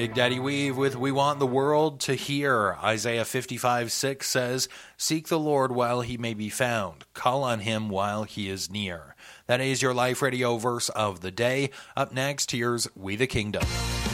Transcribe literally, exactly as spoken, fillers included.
Big Daddy Weave with We Want the World to Hear. Isaiah fifty-five six says, Seek the Lord while he may be found. Call on him while he is near. That is your Life Radio verse of the day. Up next, here's We the Kingdom.